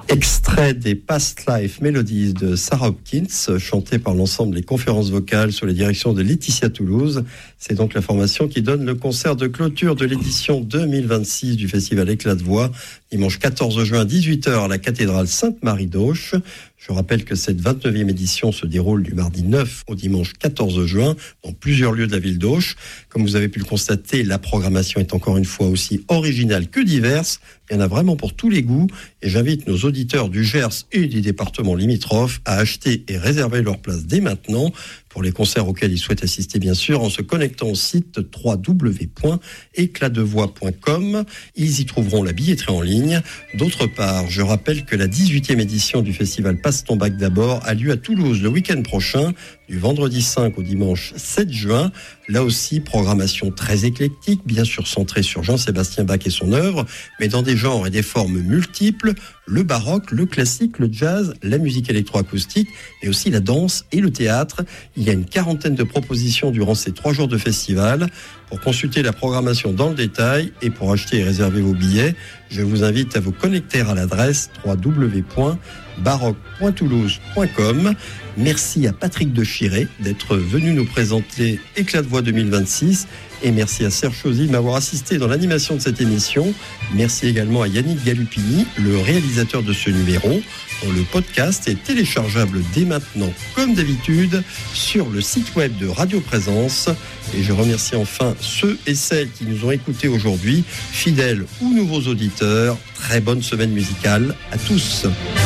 Extrait des Past Life Melodies de Sarah Hopkins, chanté par l'ensemble des conférences vocales sous la direction de Laetitia Toulouse. C'est donc la formation qui donne le concert de clôture de l'édition 2026 du festival Éclat de Voix, dimanche 14 juin à 18h à la cathédrale Sainte-Marie d'Auch. Je rappelle que cette 29e édition se déroule du mardi 9 au dimanche 14 juin dans plusieurs lieux de la ville d'Auch. Comme vous avez pu le constater, la programmation est encore une fois aussi originale que diverse. Il y en a vraiment pour tous les goûts et j'invite nos auditeurs du Gers et des départements limitrophes à acheter et réserver leur place dès maintenant pour les concerts auxquels ils souhaitent assister, bien sûr, en se connectant au site www.eclatdevoix.com. Ils y trouveront la billetterie en ligne. D'autre part, je rappelle que la 18e édition du festival Passe ton bac d'abord a lieu à Toulouse le week-end prochain, du vendredi 5 au dimanche 7 juin. Là aussi, programmation très éclectique, bien sûr centrée sur Jean-Sébastien Bach et son œuvre, mais dans des genres et des formes multiples, le baroque, le classique, le jazz, la musique électroacoustique, mais aussi la danse et le théâtre. Il y a une quarantaine de propositions durant ces 3 jours de festival. Pour consulter la programmation dans le détail et pour acheter et réserver vos billets, je vous invite à vous connecter à l'adresse www.baroque.toulouse.com. Merci à Patrick de Chiré d'être venu nous présenter Éclat de Voix 2026 et merci à Serge Chauzy de m'avoir assisté dans l'animation de cette émission. Merci également à Yannick Galupini, le réalisateur de ce numéro, dont le podcast est téléchargeable dès maintenant, comme d'habitude, sur le site web de Radio Présence. Et je remercie enfin ceux et celles qui nous ont écoutés aujourd'hui, fidèles ou nouveaux auditeurs. Très bonne semaine musicale à tous.